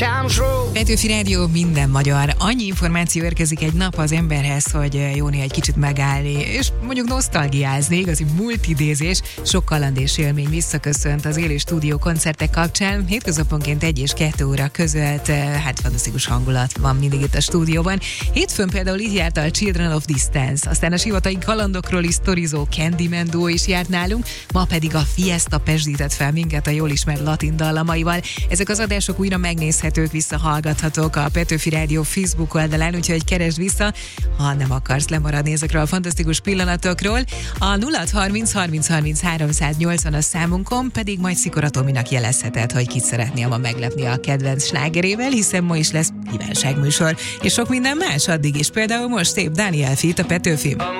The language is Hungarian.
Petőfi Rádió, minden magyar. Annyi információ érkezik egy nap az emberhez, hogy jó néha egy kicsit megállni, és mondjuk nosztalgiázni, igazi multidézés, sok kaland és élmény visszaköszönt az élő stúdió koncertek kapcsán. Hétköznaponként 1 és 2 óra között, hát fantasztikus hangulat van mindig itt a stúdióban. Hétfőn például így járt a Children of Distance, aztán a sivatagi kalandokról is sztorizó Candyman duó is járt nálunk, ma pedig a Fiesta pesdített fel minket a jól ismert latin dallamaival. Ezek az adások újra megnézhetők, visszahallgathatók a Petőfi Rádió Facebook oldalán, úgyhogy keresd vissza, ha nem akarsz lemaradni ezekről a fantasztikus pillanatokról. A 0630 30 30 380 a számunkon, pedig majd Szikora Tominak jelezheted, hogy kit szeretnél ma meglepni a kedvenc slágerével, hiszen ma is lesz kívánságműsor, és sok minden más addig is. Például most szép Daniel Feat a Petőfi.